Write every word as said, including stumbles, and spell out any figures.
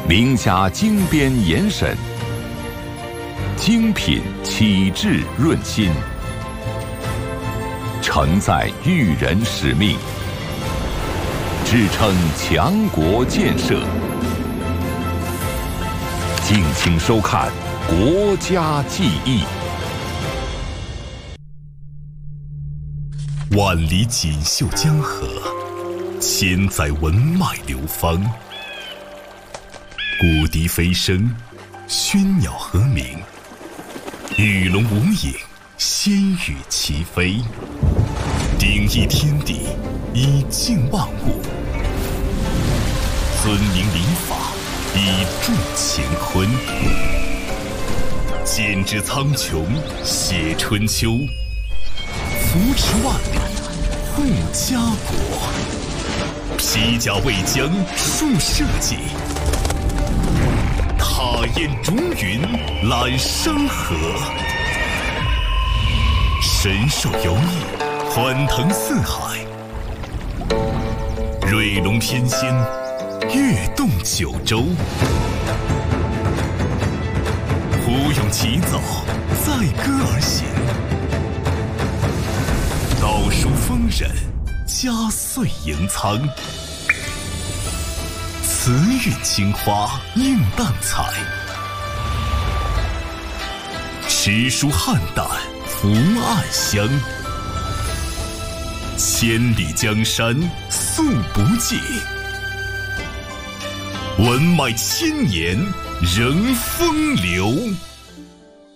名家精编严审，精品启智润心，承载育人使命，支撑强国建设。敬请收看《国家记忆》。 万里锦绣江河，千载文脉流芳。古笛飞声，喧鸟和鸣，鱼龙无影，仙羽齐飞。鼎益天地，以敬万物；尊明礼法，以助乾坤。剪纸苍穹，写春秋；扶持万里，护家国。披甲为将，树社稷；踏烟逐云，揽山河。神兽游弋，欢腾四海；瑞龙翩跹，跃动九州。胡勇齐走，载歌而行；道书丰稔，家岁盈仓。慈韵青花映淡彩，诗书汉旦福暗香。千里江山素不尽，文脉千年仍风流。